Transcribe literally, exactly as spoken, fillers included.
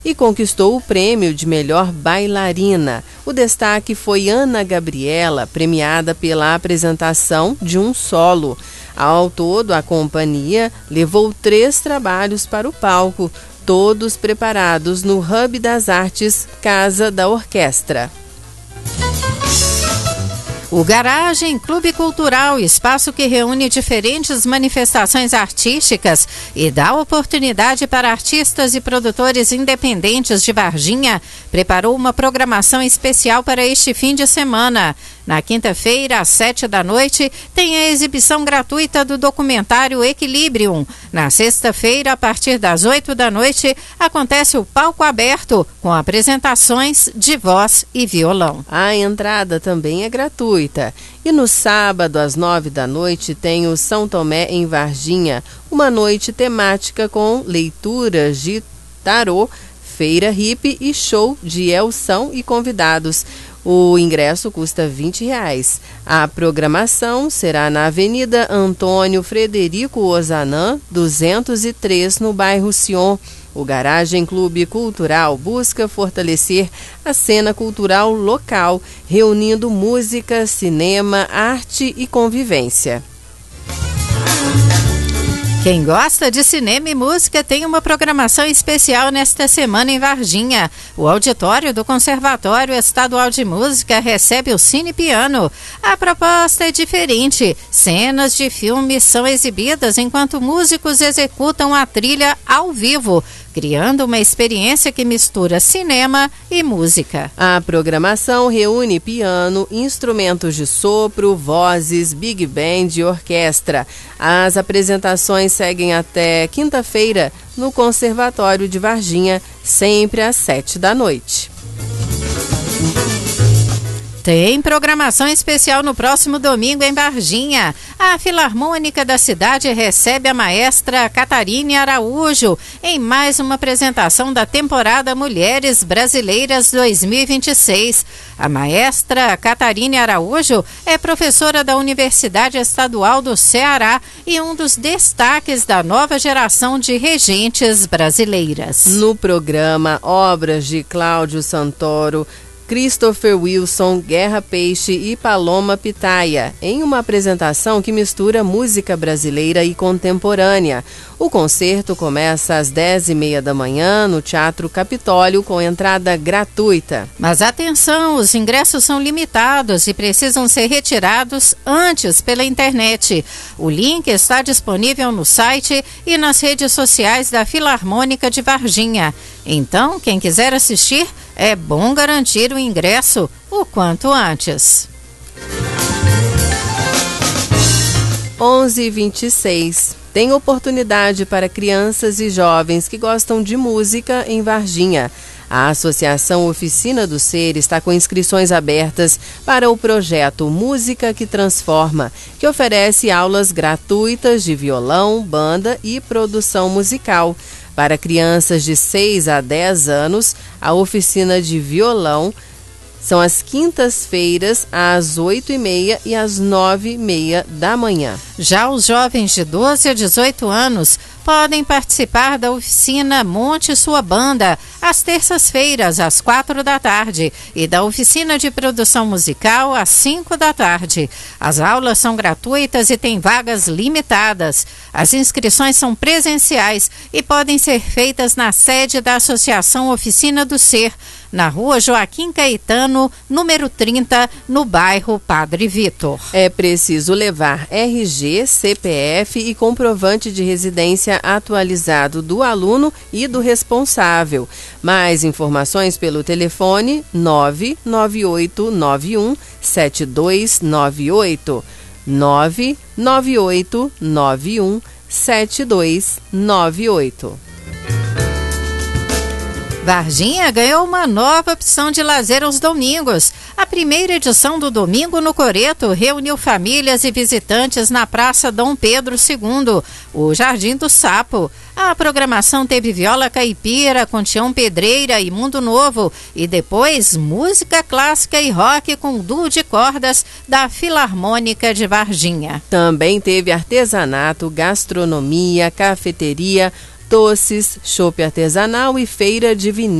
e conquistou o prêmio de melhor bailarina. O destaque foi Ana Gabriela, premiada pela apresentação de um solo. Ao todo, a companhia levou três trabalhos para o palco, todos preparados no Hub das Artes Casa da Orquestra. O Garagem Clube Cultural, espaço que reúne diferentes manifestações artísticas e dá oportunidade para artistas e produtores independentes de Varginha, preparou uma programação especial para este fim de semana. Na quinta-feira, às sete da noite, tem a exibição gratuita do documentário Equilibrium. Na sexta-feira, a partir das oito da noite, acontece o palco aberto, com apresentações de voz e violão. A entrada também é gratuita. E no sábado, às nove da noite, tem o São Tomé em Varginha, uma noite temática com leituras de tarô, feira hippie e show de Elção e convidados. O ingresso custa vinte reais. A programação será na Avenida Antônio Frederico Ozanam, duzentos e três, no bairro Sion. O Garagem Clube Cultural busca fortalecer a cena cultural local, reunindo música, cinema, arte e convivência. Quem gosta de cinema e música tem uma programação especial nesta semana em Varginha. O auditório do Conservatório Estadual de Música recebe o Cine Piano. A proposta é diferente. Cenas de filmes são exibidas enquanto músicos executam a trilha ao vivo, criando uma experiência que mistura cinema e música. A programação reúne piano, instrumentos de sopro, vozes, big band e orquestra. As apresentações seguem até quinta-feira no Conservatório de Varginha, sempre às sete da noite. Tem programação especial no próximo domingo em Varginha. A Filarmônica da cidade recebe a maestra Catarine Araújo em mais uma apresentação da temporada Mulheres Brasileiras dois mil e vinte e seis. A maestra Catarine Araújo é professora da Universidade Estadual do Ceará e um dos destaques da nova geração de regentes brasileiras. No programa, obras de Cláudio Santoro, Christopher Wilson, Guerra Peixe e Paloma Pitaia, em uma apresentação que mistura música brasileira e contemporânea. O concerto começa às dez e meia da manhã no Teatro Capitólio, com entrada gratuita. Mas atenção, os ingressos são limitados e precisam ser retirados antes pela internet. O link está disponível no site e nas redes sociais da Filarmônica de Varginha. Então, quem quiser assistir, é bom garantir o ingresso o quanto antes. onze e vinte e seis. Tem oportunidade para crianças e jovens que gostam de música em Varginha. A Associação Oficina do Ser está com inscrições abertas para o projeto Música que Transforma, que oferece aulas gratuitas de violão, banda e produção musical. Para crianças de seis a dez anos, a oficina de violão são às quintas-feiras, às oito e meia e às nove e meia da manhã. Já os jovens de doze a dezoito anos podem participar da oficina Monte Sua Banda, às terças-feiras, às quatro da tarde, e da oficina de produção musical, às cinco da tarde. As aulas são gratuitas e têm vagas limitadas. As inscrições são presenciais e podem ser feitas na sede da Associação Oficina do Ser, na rua Joaquim Caetano, número trinta, no bairro Padre Vitor. É preciso levar R G, C P F e comprovante de residência atualizado do aluno e do responsável. Mais informações pelo telefone nove nove oito nove um sete dois nove oito, nove nove oito nove um sete dois nove oito. Varginha ganhou uma nova opção de lazer aos domingos. A primeira edição do Domingo no Coreto reuniu famílias e visitantes na Praça Dom Pedro segundo, o Jardim do Sapo. A programação teve viola caipira, com Tião Pedreira e Mundo Novo, e depois música clássica e rock com duo de cordas da Filarmônica de Varginha. Também teve artesanato, gastronomia, cafeteria, doces, chopp artesanal e feira de vinil.